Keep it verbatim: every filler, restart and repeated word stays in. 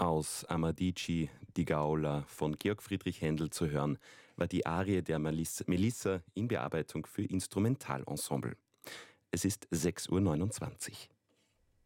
Aus Amadigi, die Gaula von Georg Friedrich Händel zu hören, war die Arie der Melis- Melissa in Bearbeitung für Instrumentalensemble. Es ist sechs Uhr neunundzwanzig.